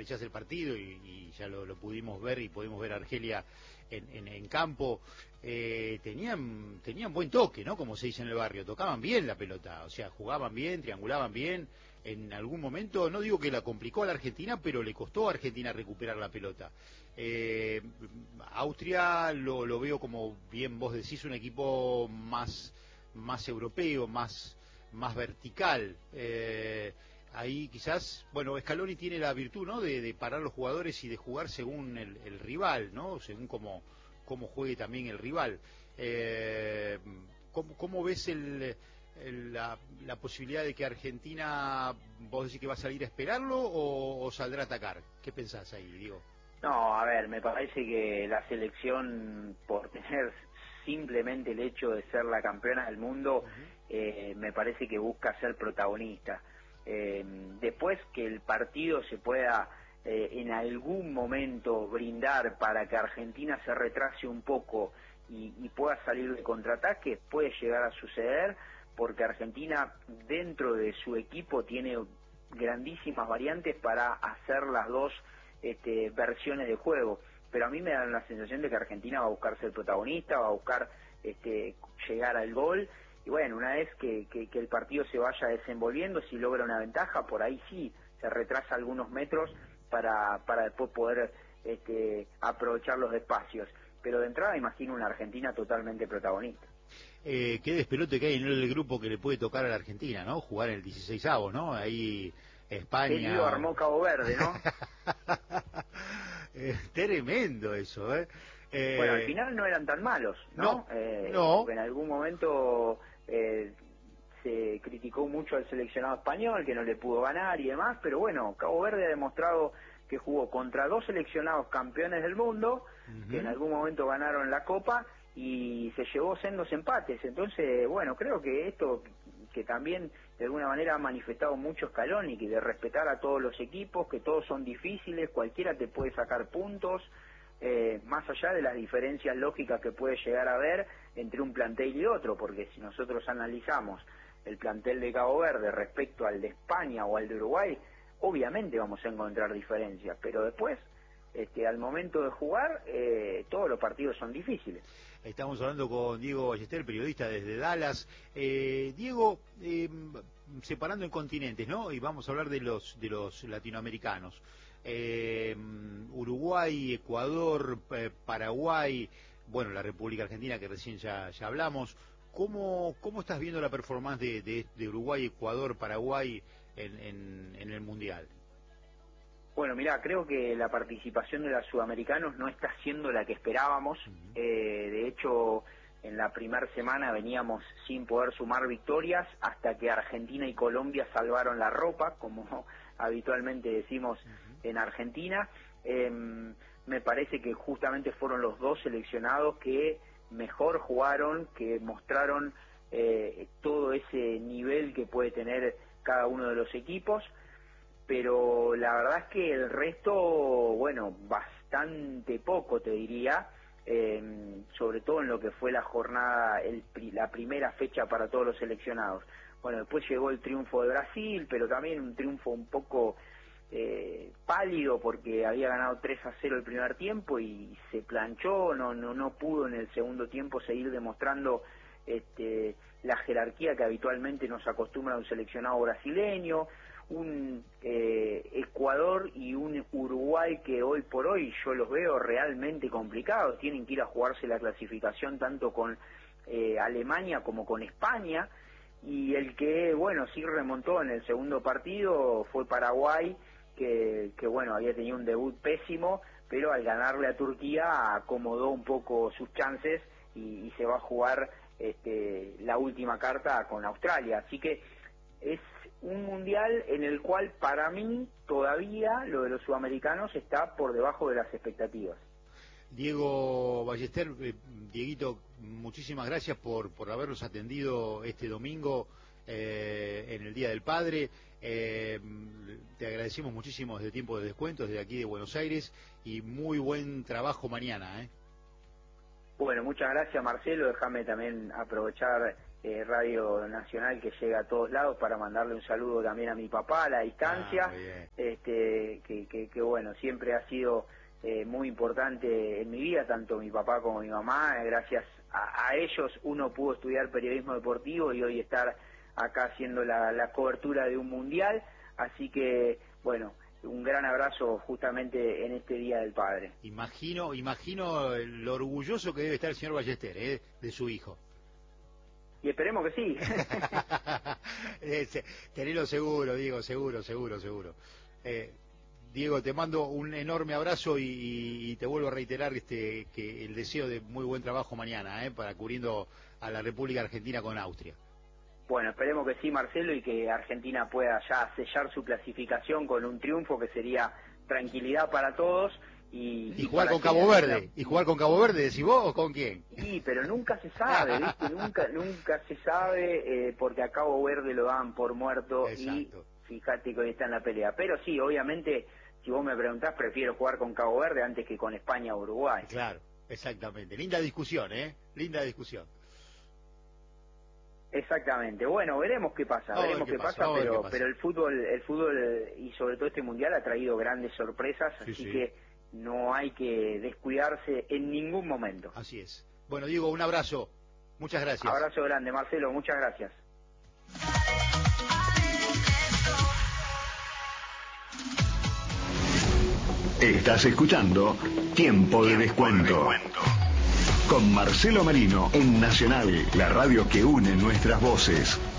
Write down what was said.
analizás el partido y ya lo pudimos ver y podemos ver a Argelia en campo, tenían buen toque, ¿no? Como se dice en el barrio, tocaban bien la pelota, o sea, jugaban bien, triangulaban bien. En algún momento, no digo que la complicó a la Argentina, pero le costó a Argentina recuperar la pelota. Austria lo veo, como bien vos decís, un equipo más europeo, más vertical. Ahí quizás, bueno, Scaloni tiene la virtud, ¿no?, de parar los jugadores y de jugar según el rival, ¿no?, según cómo juegue también el rival. ¿Cómo ves la posibilidad de que Argentina, vos decís que va a salir a esperarlo o saldrá a atacar? ¿Qué pensás ahí, Diego? No, a ver, me parece que la selección, por tener simplemente el hecho de ser la campeona del mundo, me parece que busca ser protagonista. Después que el partido se pueda en algún momento brindar para que Argentina se retrase un poco y pueda salir de contraataque, puede llegar a suceder, porque Argentina dentro de su equipo tiene grandísimas variantes para hacer las dos versiones de juego, pero a mí me da la sensación de que Argentina va a buscar ser protagonista, va a buscar llegar al gol, y bueno, una vez que el partido se vaya desenvolviendo, si logra una ventaja, por ahí sí se retrasa algunos metros para después poder aprovechar los espacios, pero de entrada imagino una Argentina totalmente protagonista. Qué despelote que hay en el grupo que le puede tocar a la Argentina, ¿no? Jugar en el 16avo, ¿no? Ahí España... Qué lío armó Cabo Verde, ¿no? Tremendo eso, ¿eh? Bueno, al final no eran tan malos, ¿no? No. En algún momento se criticó mucho al seleccionado español, que no le pudo ganar y demás, pero bueno, Cabo Verde ha demostrado que jugó contra dos seleccionados campeones del mundo, que en algún momento ganaron la Copa, y se llevó sendos empates. Entonces, bueno, creo que esto que también de alguna manera ha manifestado mucho Scaloni, que de respetar a todos los equipos, que todos son difíciles, cualquiera te puede sacar puntos, más allá de las diferencias lógicas que puede llegar a haber entre un plantel y otro, porque si nosotros analizamos el plantel de Cabo Verde respecto al de España o al de Uruguay, obviamente vamos a encontrar diferencias, pero después, al momento de jugar, todos los partidos son difíciles. Estamos hablando con Diego Ballester, periodista desde Dallas. Diego, separando en continentes, ¿no? Y vamos a hablar de los latinoamericanos. Uruguay, Ecuador, Paraguay, bueno, la República Argentina, que recién ya hablamos. ¿Cómo estás viendo la performance de Uruguay, Ecuador, Paraguay en el Mundial? Bueno, mirá, creo que la participación de los sudamericanos no está siendo la que esperábamos. De hecho, en la primera semana veníamos sin poder sumar victorias hasta que Argentina y Colombia salvaron la ropa, como habitualmente decimos en Argentina. Me parece que justamente fueron los dos seleccionados que mejor jugaron, que mostraron todo ese nivel que puede tener cada uno de los equipos. Pero la verdad es que el resto, bueno, bastante poco te diría, sobre todo en lo que fue la jornada, la primera fecha para todos los seleccionados. Bueno, después llegó el triunfo de Brasil, pero también un triunfo un poco pálido, porque había ganado 3-0 el primer tiempo y se planchó, no pudo en el segundo tiempo seguir demostrando la jerarquía que habitualmente nos acostumbra un seleccionado brasileño. Un Ecuador y un Uruguay que hoy por hoy yo los veo realmente complicados, tienen que ir a jugarse la clasificación tanto con Alemania como con España, y el que, bueno, sí remontó en el segundo partido fue Paraguay, que bueno, había tenido un debut pésimo, pero al ganarle a Turquía acomodó un poco sus chances y se va a jugar la última carta con Australia, así que es un mundial en el cual para mí todavía lo de los sudamericanos está por debajo de las expectativas. Diego Ballester, Dieguito, muchísimas gracias por habernos atendido este domingo en el Día del Padre. Te agradecemos muchísimo desde Tiempo de Descuento, desde aquí de Buenos Aires, y muy buen trabajo mañana. Bueno, muchas gracias, Marcelo. Déjame también aprovechar Radio Nacional que llega a todos lados, para mandarle un saludo también a mi papá a la distancia, que bueno, siempre ha sido muy importante en mi vida, tanto mi papá como mi mamá. Gracias a ellos uno pudo estudiar periodismo deportivo y hoy estar acá haciendo la cobertura de un mundial, así que bueno, un gran abrazo justamente en este Día del Padre. Imagino lo orgulloso que debe estar el señor Ballester, de su hijo. Y esperemos que sí. Tenelo seguro, Diego, seguro. Diego, te mando un enorme abrazo y te vuelvo a reiterar que el deseo de muy buen trabajo mañana, para cubriendo a la República Argentina con Austria. Bueno, esperemos que sí, Marcelo, y que Argentina pueda ya sellar su clasificación con un triunfo que sería tranquilidad para todos. Y jugar con Cabo Verde, ¿y jugar con Cabo Verde, decís vos, o con quién? Sí, pero nunca se sabe, ¿viste? nunca se sabe, porque a Cabo Verde lo dan por muerto. Exacto. Y fíjate que hoy está en la pelea. Pero sí, obviamente, si vos me preguntás, prefiero jugar con Cabo Verde antes que con España o Uruguay. Claro, exactamente. Linda discusión, linda discusión. Exactamente. Bueno, veremos qué pasa, pero el fútbol y sobre todo este mundial ha traído grandes sorpresas, así que no hay que descuidarse en ningún momento. Así es. Bueno, Diego, un abrazo. Muchas gracias. Abrazo grande, Marcelo. Muchas gracias. Estás escuchando Tiempo de Descuento. Con Marcelo Marino en Nacional, la radio que une nuestras voces.